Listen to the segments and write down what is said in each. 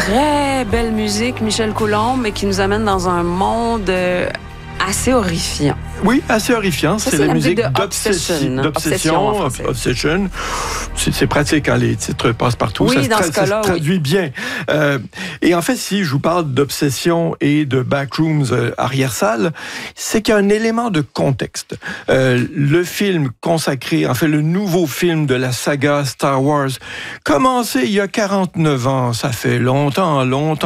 très belle musique, Michel Coulombe, mais qui nous amène dans un monde assez horrifiant. Oui, assez horrifiant. Ça, c'est la musique d'Obsession. Obsession. C'est pratique quand les titres passent partout. Oui, ça se traduit bien. Et en fait, si je vous parle d'Obsession et de Backrooms arrière-salle, c'est qu'il y a un élément de contexte. Le film consacré, en fait, le nouveau film de la saga Star Wars, commencé il y a 49 ans, ça fait longtemps,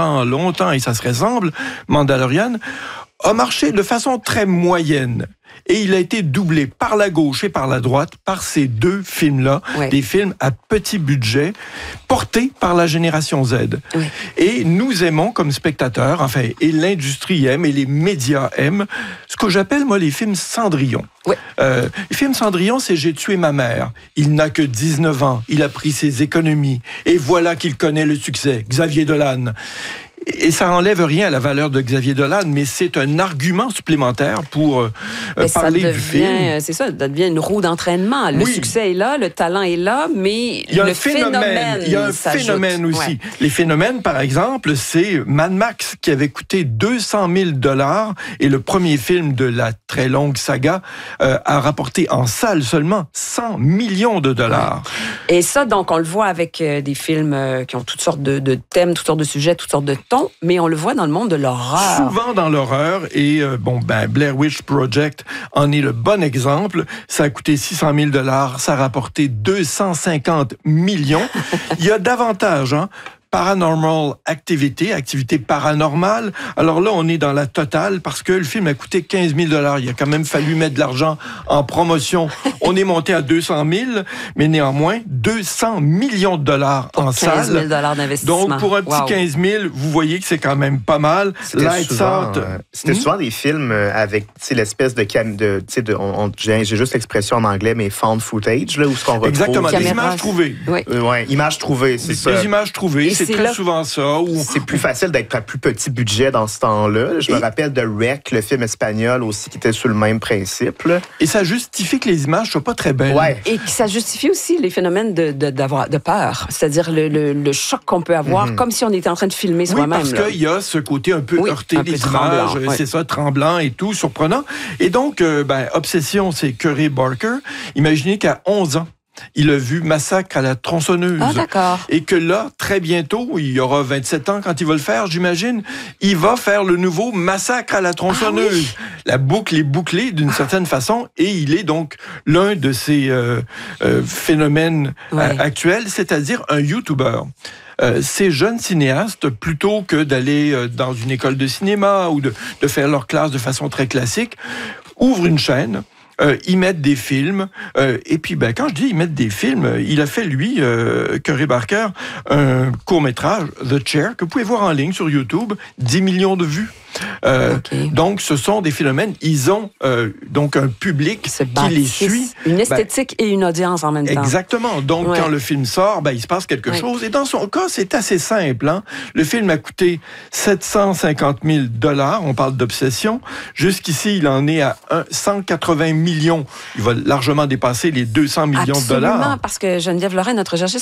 et ça se ressemble, Mandalorian, a marché de façon très moyenne. Et il a été doublé par la gauche et par la droite par ces deux films-là, des films à petit budget, portés par la génération Z. Oui. Et nous aimons comme spectateurs, enfin, et l'industrie aime, et les médias aiment, ce que j'appelle, moi, les films Cendrillon. Oui. Les films Cendrillon, c'est « J'ai tué ma mère ». Il n'a que 19 ans, il a pris ses économies, et voilà qu'il connaît le succès. Xavier Dolan. Et ça n'enlève rien à la valeur de Xavier Dolan, mais c'est un argument supplémentaire pour parler du film. C'est ça, ça devient une roue d'entraînement. Le succès est là, le talent est là, mais il y a le un phénomène. Il y a un phénomène aussi. Ouais. Les phénomènes, par exemple, c'est Mad Max qui avait coûté 200 000 $, et le premier film de la très longue saga a rapporté en salle seulement 100 millions de $. Ouais. Et ça, donc, on le voit avec des films qui ont toutes sortes de thèmes, toutes sortes de sujets, toutes sortes de tons, mais on le voit dans le monde de l'horreur. Souvent dans l'horreur, et Blair Witch Project en est le bon exemple. Ça a coûté 600 000 $, ça a rapporté 250 millions. Il y a davantage, Paranormal Activity, activité paranormale. Alors là, on est dans la totale parce que le film a coûté 15 000 $. Il a quand même fallu mettre de l'argent en promotion. On est monté à 200 000, mais néanmoins, 200 millions de $, en salle. 15 000 $ d'investissement. Donc, pour un petit 15 000, vous voyez que c'est quand même pas mal. C'était souvent des films avec l'espèce j'ai juste l'expression en anglais, mais found footage, là, où ce qu'on retrouve. Exactement, des images trouvées. Oui, images trouvées, c'est ça. Des images trouvées. C'est plus souvent ça. C'est plus facile d'être à plus petit budget dans ce temps-là. Je me rappelle de Rec, le film espagnol aussi, qui était sur le même principe. Là. Et ça justifie que les images ne soient pas très belles. Ouais. Et ça justifie aussi les phénomènes de peur. C'est-à-dire le choc qu'on peut avoir, comme si on était en train de filmer soi-même. Oui, parce qu'il y a ce côté un peu heurté des images. C'est ça, tremblant et tout, surprenant. Et donc, Obsession, c'est Curry Barker. Imaginez qu'à 11 ans, il a vu Massacre à la tronçonneuse. Ah, d'accord. Et que là, très bientôt, il aura 27 ans quand il va le faire, j'imagine, il va faire le nouveau Massacre à la tronçonneuse. Oui. La boucle est bouclée d'une certaine façon, et il est donc l'un de ces phénomènes actuels, c'est-à-dire un YouTuber. Ces jeunes cinéastes, plutôt que d'aller dans une école de cinéma ou de faire leur classe de façon très classique, ouvrent une chaîne. Ils mettent des films. Et puis, quand je dis ils mettent des films, il a fait, lui, Curry Barker, un court-métrage, The Chair, que vous pouvez voir en ligne sur YouTube, 10 millions de vues. Donc, ce sont des phénomènes. Ils ont donc un public qui les suit. Une esthétique et une audience en même temps. Exactement. Donc, quand le film sort, il se passe quelque chose. Et dans son cas, c'est assez simple. Le film a coûté 750 000 $. On parle d'Obsession. Jusqu'ici, il en est à 180 millions. Il va largement dépasser les 200 millions de $. Absolument, parce que Geneviève Lorrain, notre chercheuse,